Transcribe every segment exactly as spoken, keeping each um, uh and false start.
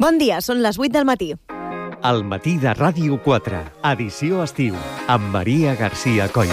Bon dia, són les vuit del matí. Al matí de Ràdio quatre, edició estiu, amb Maria García Coll.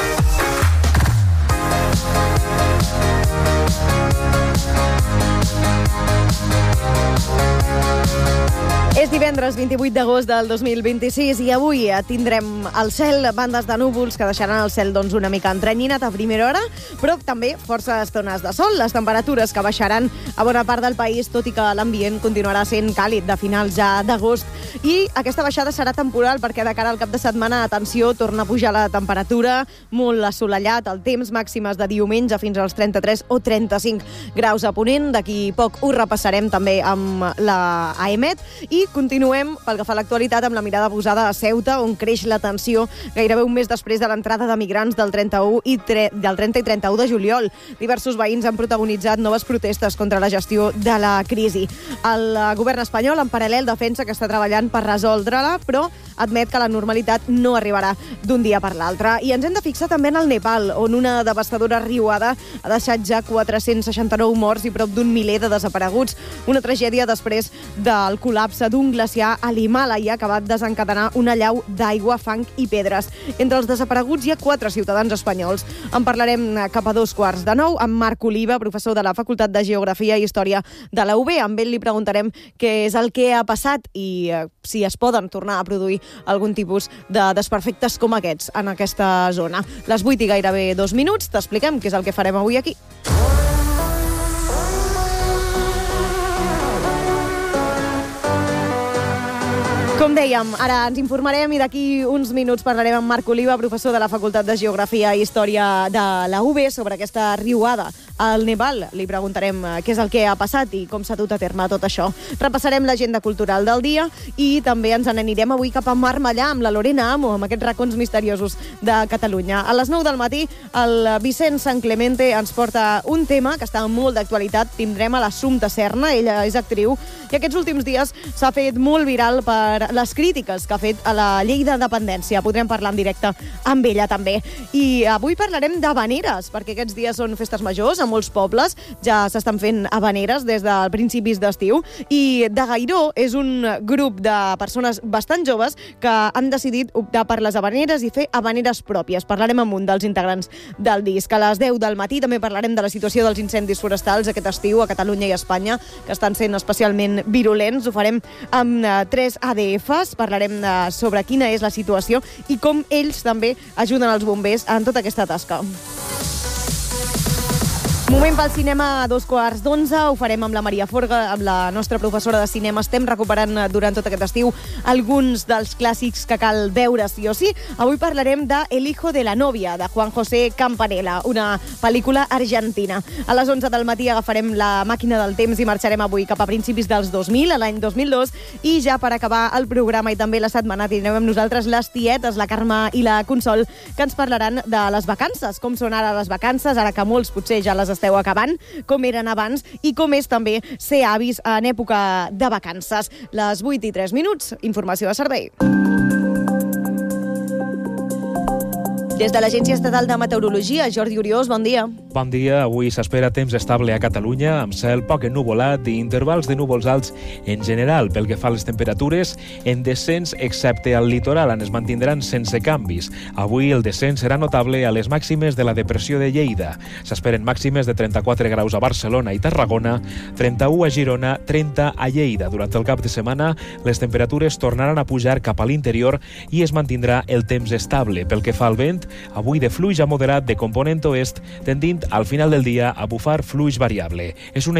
És divendres vint-i-vuit d'agost del dos mil vint-i-sis i avui tindrem al cel bandes de núvols que deixaran el cel doncs, una mica entrenyinat a primera hora, però també força estones de sol. Les temperatures que baixaran a bona part del país, tot i que l'ambient continuarà sent càlid de finals ja d'agost. I aquesta baixada serà temporal perquè de cara al cap de setmana, atenció, torna a pujar la temperatura, molt assolellat, el temps màximes de diumenge fins als trenta-tres o trenta-cinc graus a Ponent. D'aquí poc ho repassarem també amb la AEMET i continuem pel que fa a l'actualitat amb la mirada posada a Ceuta, on creix la tensió gairebé un mes després de l'entrada de migrants del trenta-u i tre... del trenta i trenta-u de juliol. Diversos veïns han protagonitzat noves protestes contra la gestió de la crisi. El govern espanyol, en paral·lel, defensa que està treballant per resoldre-la, però admet que la normalitat no arribarà d'un dia per l'altre. I ens hem de fixar també en el Nepal, on una devastadora riuada ha deixat ja quatre-cents seixanta-nou morts i prop d'un miler de desapareguts. Una tragèdia després del col·lapse d'un glaciar a l'Himàlaia que va desencadenar una allau d'aigua, fang i pedres. Entre els desapareguts hi ha quatre ciutadans espanyols. En parlarem cap a dos quarts de nou amb Marc Oliva, professor de la Facultat de Geografia i Història de la U B. Amb ell li preguntarem què és el que ha passat i eh, si es poden tornar a produir algun tipus de desperfectes com aquests en aquesta zona. Les vuit i gairebé dos minuts, t'expliquem què és el que farem avui aquí. Com dèiem, ara ens informarem i d'aquí uns minuts parlarem amb Marc Oliva, professor de la Facultat de Geografia i Història de la U B, sobre aquesta riuada al Nepal. Li preguntarem què és el que ha passat i com s'ha dut a terme tot això. Repassarem l'agenda cultural del dia i també ens n'anirem avui cap a Marmellà amb la Lorena Amo, amb aquests racons misteriosos de Catalunya. A les nou del matí, el Vicent San Clemente ens porta un tema que està molt d'actualitat. Tindrem a l'Assumpta Serna, ella és actriu, i aquests últims dies s'ha fet molt viral per les crítiques que ha fet a la llei de dependència. Podrem parlar en directe amb ella també. I avui parlarem d'havaneres, perquè aquests dies són festes majors a molts pobles, ja s'estan fent havaneres des de principis d'estiu, i de Gairó és un grup de persones bastant joves que han decidit optar per les havaneres i fer havaneres pròpies. Parlarem amb un dels integrants del disc. A les deu del matí també parlarem de la situació dels incendis forestals aquest estiu a Catalunya i a Espanya, que estan sent especialment virulents. Ho farem amb tres A D Fs, parlarem de, sobre quina és la situació i com ells també ajuden els bombers en tota aquesta tasca. Moment pel cinema a dos quarts d'onze. Ho farem amb la Maria Forga, amb la nostra professora de cinema. Estem recuperant durant tot aquest estiu alguns dels clàssics que cal veure sí o sí. Avui parlarem de El hijo de la novia, de Juan José Campanella, una pel·lícula argentina. A les onze del matí agafarem la màquina del temps i marxarem avui cap a principis dels dos mil, a l'any dos mil dos, i ja per acabar el programa i també la setmana tindrem amb nosaltres les tietes, la Carme i la Consol, que ens parlaran de les vacances, com són ara les vacances, ara que molts potser ja les esteu acabant, com eren abans i com és també ser avis en època de vacances. Les vuit i tres minuts, informació de servei. Des de l'Agència Estatal de Meteorologia, Jordi Oriós, bon dia. Bon dia. Avui s'espera temps estable a Catalunya, amb cel poc ennuvolat i intervals de núvols alts en general. Pel que fa a les temperatures, en descens, excepte al litoral, on es mantindran sense canvis. Avui el descens serà notable a les màximes de la depressió de Lleida. S'esperen màximes de trenta-quatre graus a Barcelona i Tarragona, trenta-u a Girona, trenta a Lleida. Durant el cap de setmana, les temperatures tornaran a pujar cap a l'interior i es mantindrà el temps estable. Pel que fa al vent, avui de fluix a moderat de component oest, tendint al final del dia a bufar fluix variable. És una